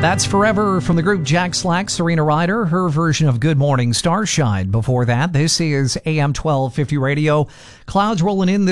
That's Forever from the group Jack Slack, Serena Ryder, her version of Good Morning Starshine. Before that, this is AM 1250 Radio. Clouds rolling in